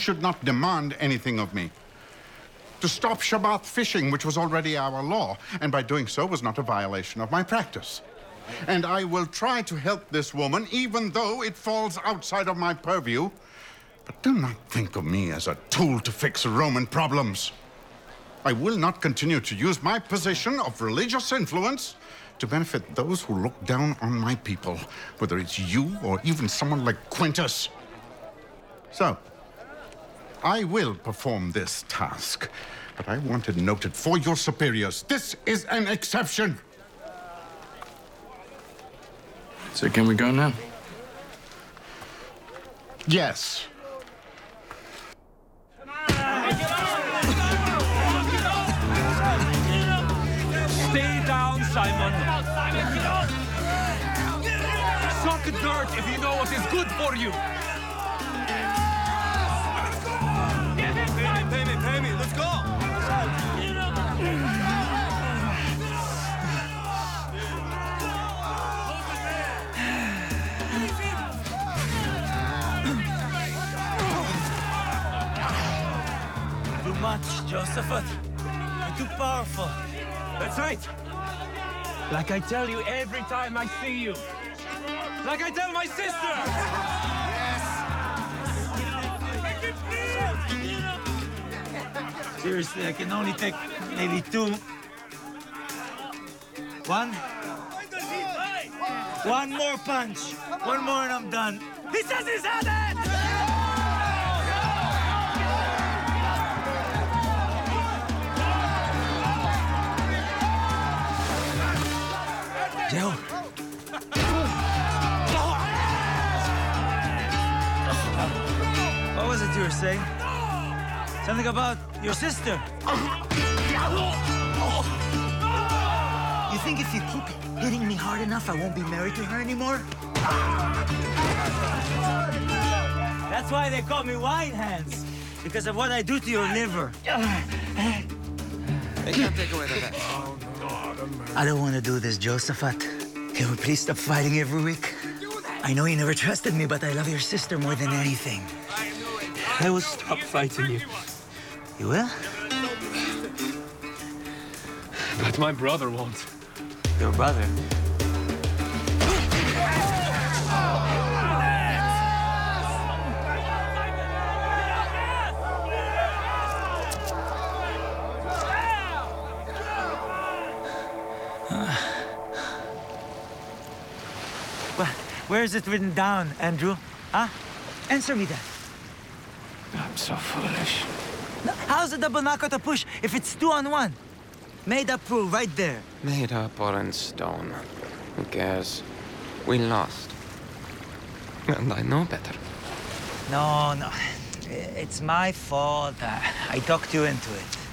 should not demand anything of me. To stop Shabbat fishing, which was already our law, and by doing so was not a violation of my practice. And I will try to help this woman, even though it falls outside of my purview. But do not think of me as a tool to fix Roman problems. I will not continue to use my position of religious influence to benefit those who look down on my people, whether it's you or even someone like Quintus. So, I will perform this task, but I want it noted for your superiors. This is an exception. So can we go now? Yes. Stay down, Simon. Suck dirt if you know what is good for you. Pay me, let's go. Too much, Josephat. You're too powerful. That's right. Like I tell you every time I see you. Like I tell my sister. Seriously, I can only take maybe two. One more punch. One more and I'm done. He says he's had it! Joe. What was it you were saying? Something about your sister. You think if you keep hitting me hard enough, I won't be married to her anymore? That's why they call me Wine Hands. Because of what I do to your liver. They can't take away the bet. I don't want to do this, Josephat. Can we please stop fighting every week? I know you never trusted me, but I love your sister more than anything. I will stop fighting you. You will? But my brother won't. Your brother? Where is it written down, Andrew? Huh? Answer me that. I'm so foolish. How's a double knockout a push if it's 2-on-1? Made up rule right there. Made up or in stone. Who cares? We lost. And I know better. No. It's my fault. I talked you into it.